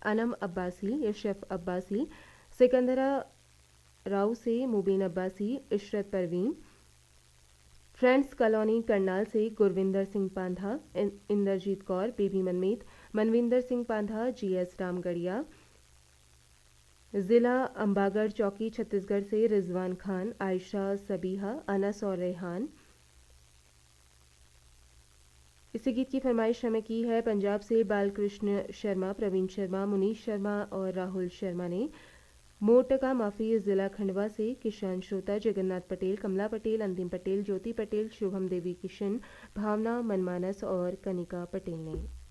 अनम अब्बासी, इशरफ अब्बासी, सिकंदरा राव से मुबीन Abbasi, Ishrat Parveen, friends colony Karnal से Gurvinder Singh पांधा, Indrajit Kaur, baby मनमीत, Manvinder Singh पांधा, GS Ramgarhia, जिला अंबागढ़ चौकी छत्तीसगढ़ से रिजवान खान, आयशा सबीहा, अनस और रेहान। इसी गीत की फरमाइश हमें की है पंजाब से बालकृष्ण शर्मा, प्रवीण शर्मा, मुनीश शर्मा और राहुल शर्मा ने। मोटका माफी जिला खंडवा से किशन श्रोता, जगन्नाथ पटेल, कमला पटेल, अंतिम पटेल, ज्योति पटेल, शुभम देवी किशन, भावना मनमानस और कनिका पटेल ने।